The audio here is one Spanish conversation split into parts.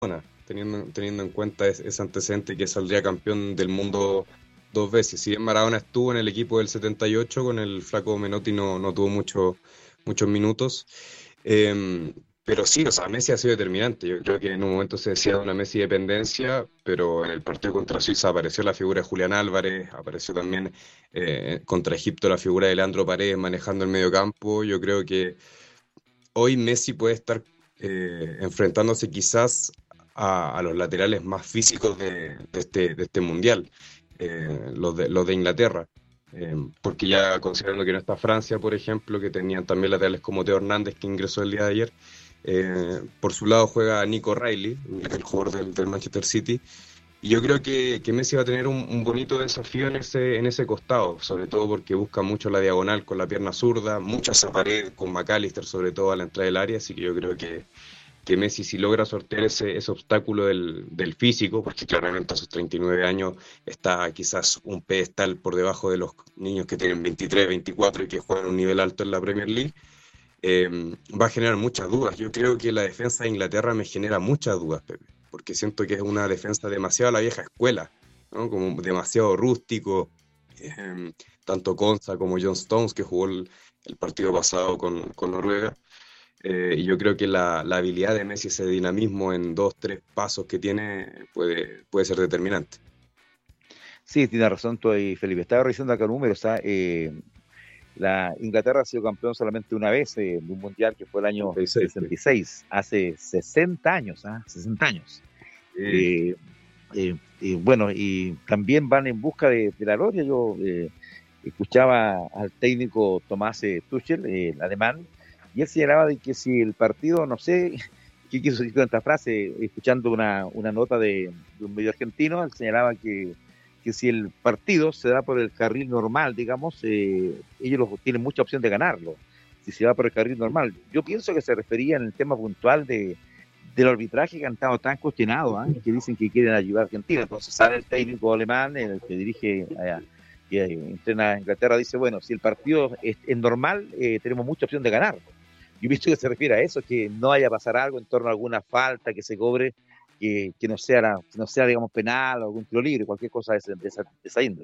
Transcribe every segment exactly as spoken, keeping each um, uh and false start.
teniendo, teniendo en cuenta es- ese antecedente que saldría campeón del mundo dos veces. Si bien Maradona estuvo en el equipo del setenta y ocho, con el flaco Menotti no, no tuvo mucho, muchos minutos. Eh, pero sí, o sea, Messi ha sido determinante. Yo creo que en un momento se decía de una Messi dependencia, pero en el partido contra Suiza apareció la figura de Julián Álvarez, apareció también eh, contra Egipto la figura de Leandro Paredes manejando el medio campo. Yo creo que hoy Messi puede estar eh, enfrentándose quizás a, a los laterales más físicos de, de este, de este mundial, eh, los de, los de Inglaterra. Eh, porque ya considerando que no está Francia, por ejemplo, que tenían también laterales como Teo Hernández, que ingresó el día de ayer. Eh, por su lado juega Nico Riley, el jugador del, del Manchester City, y yo creo que, que Messi va a tener un, un bonito desafío en ese, en ese costado, sobre todo porque busca mucho la diagonal con la pierna zurda, mucha esa pared con McAllister, sobre todo a la entrada del área, así que yo creo que, que Messi, si logra sortear ese, ese obstáculo del, del físico, porque claramente a sus treinta y nueve años está quizás un pedestal por debajo de los niños que tienen veintitrés, veinticuatro y que juegan a un nivel alto en la Premier League, eh, va a generar muchas dudas. Yo creo que la defensa de Inglaterra me genera muchas dudas, Pepe, porque siento que es una defensa demasiado a la vieja escuela, ¿no? Como demasiado rústico. eh, Tanto Konsa como John Stones, que jugó el, el partido pasado con, con Noruega. Eh, y yo creo que la, la habilidad de Messi, ese dinamismo en dos, tres pasos que tiene, puede, puede ser determinante. Sí, tiene razón tú ahí, Felipe. Estaba revisando acá números. ¿Ah? Eh, la Inglaterra ha sido campeón solamente una vez eh, de un mundial que fue el año treinta y seis, sí. sesenta y seis, hace sesenta años, ¿ah? sesenta años. Sí. Eh, eh, eh, bueno, y también van en busca de, de la gloria. Yo eh, escuchaba al técnico Tomás eh, Tuchel, eh, el alemán, y él señalaba de que si el partido, no sé qué quiso decir con esta frase, escuchando una, una nota de, de un medio argentino, él señalaba que, que si el partido se da por el carril normal, digamos, eh, ellos lo, tienen mucha opción de ganarlo, si se va por el carril normal. Yo pienso que se refería en el tema puntual de del arbitraje que han estado tan cuestionado, ¿eh? Que dicen que quieren ayudar a Argentina. Entonces sale el técnico alemán, el que dirige, eh, que entrena a Inglaterra, dice, bueno, si el partido es, es normal, eh, tenemos mucha opción de ganar. Yo he visto que se refiere a eso, que no vaya a pasar algo en torno a alguna falta que se cobre, que, que no sea, la, que no sea, digamos, penal o algún tiro libre, cualquier cosa de, ese, de, esa, de esa índole.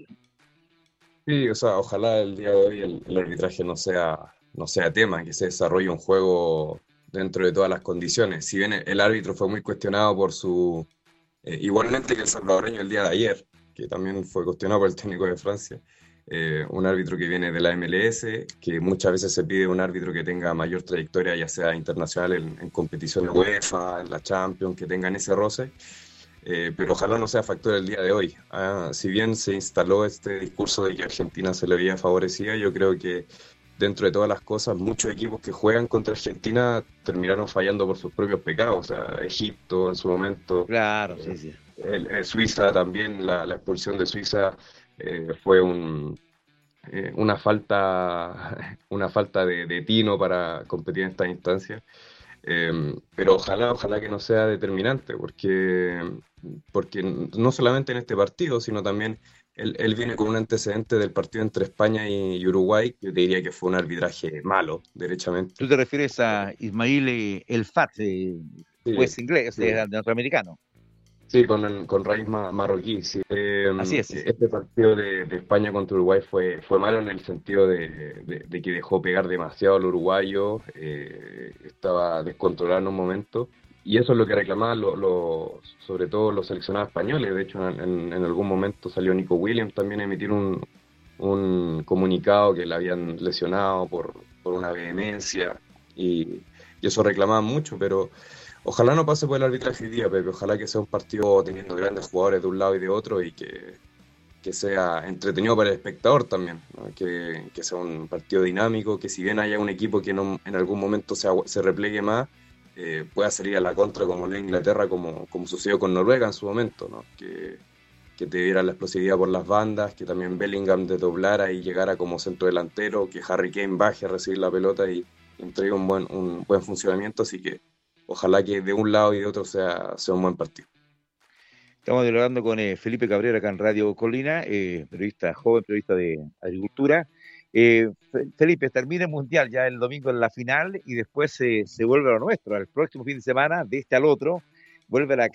Sí, o sea, ojalá el día de hoy el, el arbitraje no sea, no sea tema, que se desarrolle un juego dentro de todas las condiciones. Si bien el árbitro fue muy cuestionado por su, eh, igualmente que el salvadoreño el día de ayer, que también fue cuestionado por el técnico de Francia, eh, un árbitro que viene de la M L S, que muchas veces se pide un árbitro que tenga mayor trayectoria, ya sea internacional en, en competiciones UEFA, en la Champions, que tengan ese roce. Eh, pero ojalá no sea factor el día de hoy. Ah, si bien se instaló este discurso de que Argentina se le veía favorecida, yo creo que dentro de todas las cosas, muchos equipos que juegan contra Argentina terminaron fallando por sus propios pecados. O sea, Egipto en su momento, Claro, eh, sí, sí. el- el Suiza también, la, la expulsión de Suiza eh, fue un, eh, una falta, una falta de, de tino para competir en estas instancias. Eh, pero ojalá, ojalá que no sea determinante, porque, porque no solamente en este partido, sino también él, él viene con un antecedente del partido entre España y, y Uruguay, que yo te diría que fue un arbitraje malo, derechamente. Tú te refieres a Ismail eh, El Fat, eh, Sí, juez inglés, sí, eh, norteamericano. sí, con, el- con raíz ma- marroquí. Sí. Eh, Así es, sí, sí. este partido de, de España contra Uruguay fue, fue malo en el sentido de, de- de que dejó pegar demasiado al uruguayo, eh, estaba descontrolado en un momento, y eso es lo que reclamaban lo- lo- sobre todo los seleccionados españoles. De hecho, en, en- en algún momento salió Nico Williams también a emitir un, un comunicado que le habían lesionado por, por una vehemencia, y, y eso reclamaban mucho, pero... Ojalá no pase por el arbitraje hoy día, Pepe. Ojalá que sea un partido teniendo grandes jugadores de un lado y de otro y que, que sea entretenido para el espectador también, ¿no? Que, que sea un partido dinámico, que si bien haya un equipo que no, en algún momento se, agu- se replegue más, eh, pueda salir a la contra como la Inglaterra, como, como sucedió con Noruega en su momento, ¿no? Que, que te diera la explosividad por las bandas, que también Bellingham desdoblara y llegara como centro delantero, que Harry Kane baje a recibir la pelota y entregue un buen, un buen funcionamiento, así que ojalá que de un lado y de otro sea, sea un buen partido. Estamos dialogando con eh, Felipe Cabrera acá en Radio Colina, eh, periodista joven, periodista de agricultura. Eh, Fe- Felipe, termina el Mundial ya el domingo en la final y después se, se vuelve a lo nuestro, al próximo fin de semana, de este al otro. vuelve a la